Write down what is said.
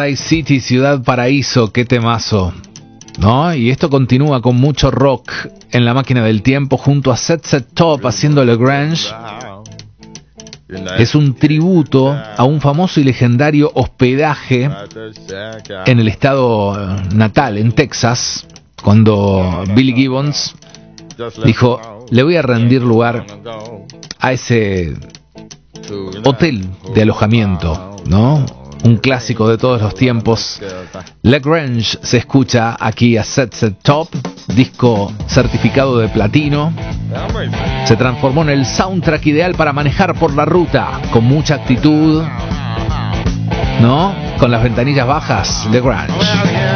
Paradise City, Ciudad Paraíso, qué temazo, ¿no? Y esto continúa con mucho rock en la máquina del tiempo junto a Set Set Top haciendo Le Grange. Es un tributo a un famoso y legendario hospedaje en el estado natal, en Texas, cuando Billy Gibbons dijo, le voy a rendir lugar a ese hotel de alojamiento, ¿no? Un clásico de todos los tiempos. Le Grange se escucha aquí a Set Set Top, disco certificado de platino. Se transformó en el soundtrack ideal para manejar por la ruta con mucha actitud, ¿no? Con las ventanillas bajas, Le Grange.